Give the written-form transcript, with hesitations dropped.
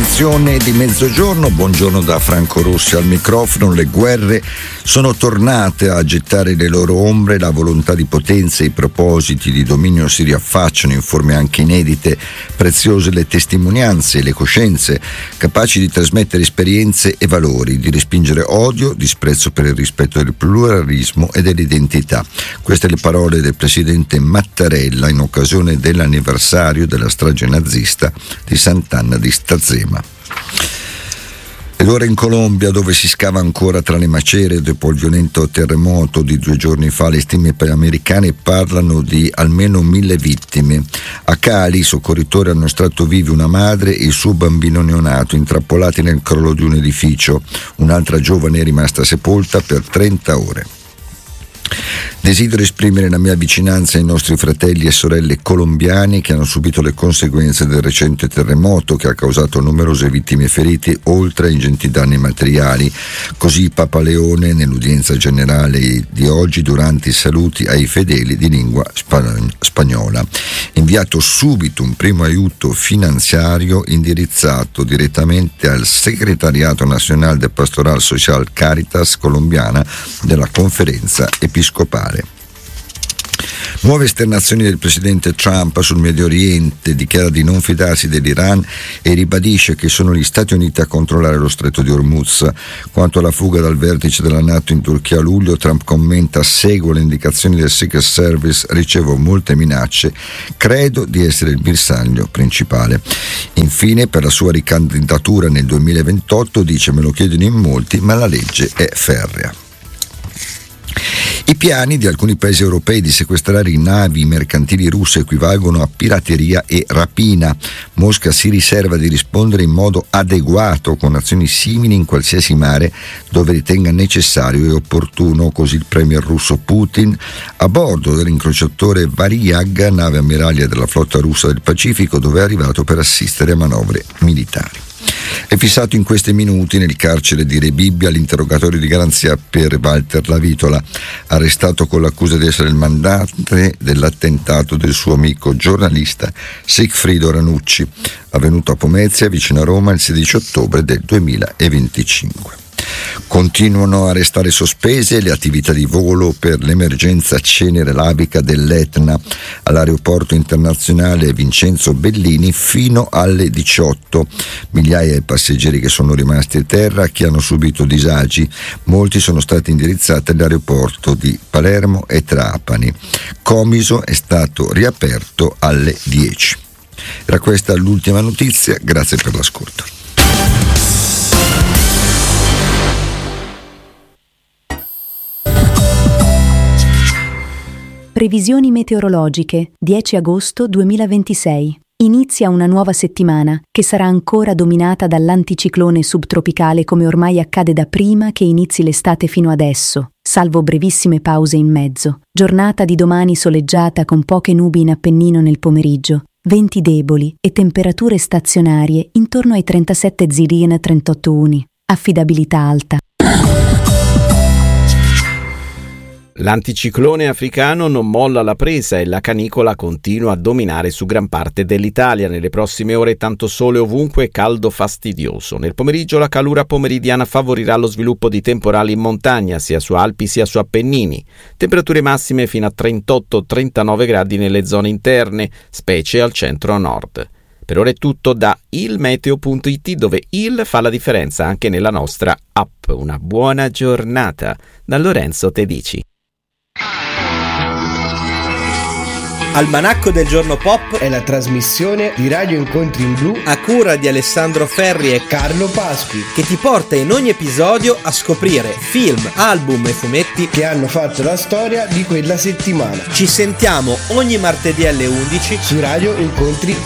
Edizione di mezzogiorno, buongiorno da Franco Rossi al microfono. Le guerre sono tornate a gettare le loro ombre, la volontà di potenza e i propositi di dominio si riaffacciano in forme anche inedite, preziose le testimonianze e le coscienze, capaci di trasmettere esperienze e valori, di respingere odio, disprezzo per il rispetto del pluralismo e dell'identità. Queste le parole del presidente Mattarella in occasione dell'anniversario della strage nazista di Sant'Anna di Stazzema. Ed ora in Colombia, dove si scava ancora tra le macerie dopo il violento terremoto di 2 giorni fa, le stime americane parlano di almeno 1.000 vittime. A Cali i soccorritori hanno estratto vivi una madre e il suo bambino neonato intrappolati nel crollo di un edificio. Un'altra giovane è rimasta sepolta per 30 ore. Desidero esprimere la mia vicinanza ai nostri fratelli e sorelle colombiani che hanno subito le conseguenze del recente terremoto che ha causato numerose vittime e feriti, oltre a ingenti danni materiali. Così Papa Leone, nell'udienza generale di oggi, durante i saluti ai fedeli di lingua spagnola, inviato subito un primo aiuto finanziario indirizzato direttamente al Segretariato Nacional de Pastoral Social Caritas colombiana della Conferenza Episcopale. Nuove esternazioni del presidente Trump sul Medio Oriente, dichiara di non fidarsi dell'Iran e ribadisce che sono gli Stati Uniti a controllare lo stretto di Hormuz. Quanto alla fuga dal vertice della NATO in Turchia a luglio, Trump commenta: seguo le indicazioni del Secret Service, ricevo molte minacce, credo di essere il bersaglio principale. Infine, per la sua ricandidatura nel 2028, dice: me lo chiedono in molti, ma la legge è ferrea. I piani di alcuni paesi europei di sequestrare navi mercantili russe equivalgono a pirateria e rapina. Mosca si riserva di rispondere in modo adeguato con azioni simili in qualsiasi mare dove ritenga necessario e opportuno, così il premier russo Putin, a bordo dell'incrociatore Varyag, nave ammiraglia della flotta russa del Pacifico, dove è arrivato per assistere a manovre militari. È fissato in questi minuti nel carcere di Rebibbia l'interrogatorio di garanzia per Walter Lavitola, arrestato con l'accusa di essere il mandante dell'attentato del suo amico giornalista Sigfrido Ranucci, avvenuto a Pomezia, vicino a Roma, il 16 ottobre del 2025. Continuano a restare sospese le attività di volo per l'emergenza cenere lavica dell'Etna all'aeroporto internazionale Vincenzo Bellini fino alle 18. Migliaia di passeggeri che sono rimasti a terra, che hanno subito disagi. Molti sono stati indirizzati all'aeroporto di Palermo e Trapani. Comiso è stato riaperto alle 10. Era questa l'ultima notizia, grazie per l'ascolto. Previsioni meteorologiche, 10 agosto 2026. Inizia una nuova settimana che sarà ancora dominata dall'anticiclone subtropicale, come ormai accade da prima che inizi l'estate fino adesso, salvo brevissime pause in mezzo. Giornata di domani soleggiata con poche nubi in Appennino nel pomeriggio, venti deboli e temperature stazionarie intorno ai 37 Zirina 38 uni. Affidabilità alta. L'anticiclone africano non molla la presa e la canicola continua a dominare su gran parte dell'Italia. Nelle prossime ore tanto sole ovunque e caldo fastidioso. Nel pomeriggio la calura pomeridiana favorirà lo sviluppo di temporali in montagna, sia su Alpi sia su Appennini. Temperature massime fino a 38-39 gradi nelle zone interne, specie al centro-nord. Per ora è tutto da ilmeteo.it, dove il fa la differenza anche nella nostra app. Una buona giornata da Lorenzo Tedici. Almanacco del Giorno Pop è la trasmissione di Radio Incontri in Blu a cura di Alessandro Ferri e Carlo Pasqui, che ti porta in ogni episodio a scoprire film, album e fumetti che hanno fatto la storia di quella settimana. Ci sentiamo ogni martedì alle 11 su Radio Incontri